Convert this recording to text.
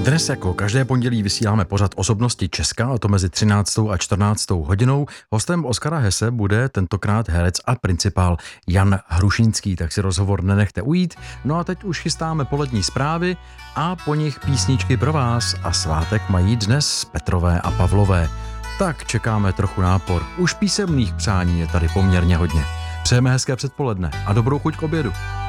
Dnes jako každé pondělí vysíláme pořad Osobnosti Česka, a to mezi 13. a 14. hodinou. Hostem Oskara Hesse bude tentokrát herec a principál Jan Hrušínský, tak si rozhovor nenechte ujít. No a teď už chystáme polední zprávy a po nich písničky pro vás a svátek mají dnes Petrové a Pavlové. Tak čekáme trochu nápor. Už písemných přání je tady poměrně hodně. Přejeme hezké předpoledne a dobrou chuť k obědu.